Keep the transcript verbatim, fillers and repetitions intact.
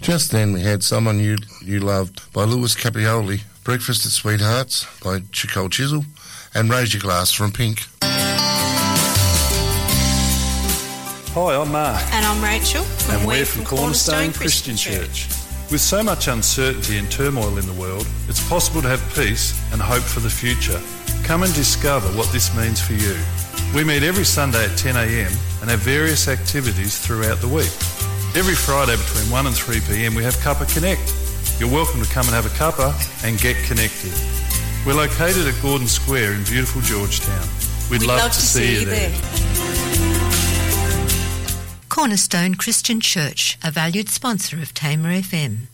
Just then we had Someone You You Loved by Lewis Capioli, Breakfast at Sweethearts by Chicole Chisel, and Raise Your Glass from Pink. Hi, I'm Mark. And I'm Rachel. From and we're from, from Cornerstone, Cornerstone Christian, Christian Church. Church. With so much uncertainty and turmoil in the world, it's possible to have peace and hope for the future. Come and discover what this means for you. We meet every Sunday at ten a.m. and have various activities throughout the week. Every Friday between one and three p.m. we have Cuppa Connect. You're welcome to come and have a cuppa and get connected. We're located at Gordon Square in beautiful Georgetown. We'd, We'd love, love to, to see, see you there. there. Cornerstone Christian Church, a valued sponsor of Tamer F M.